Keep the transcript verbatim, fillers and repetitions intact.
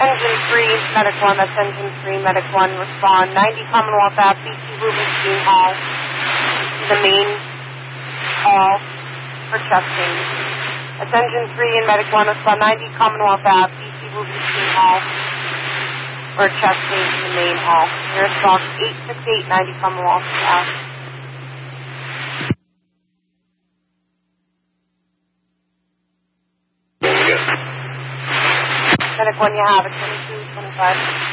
Engine three, Medic one, that's Engine three, Medic one, respond. ninety Commonwealth Ave, B C Rubenstein Hall. The main hall for chesting. That's Engine three and Medic one, respond. ninety Commonwealth Ave, B C Rubenstein Hall. For chesting to the main hall. Nearest box eight six eight, ninety Commonwealth Ave. Medic one, you have it, twenty-two twenty-five.